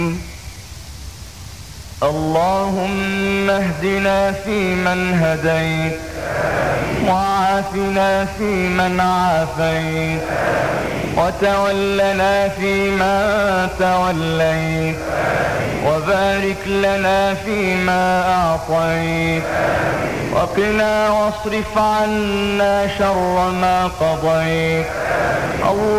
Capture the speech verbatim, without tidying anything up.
اللهم اهدنا فيمن هديت، وعافنا فيمن عافيت، وتولنا فيما توليت، وبارك لنا فيما أعطيت، وقنا واصرف عنا شر ما قضيت.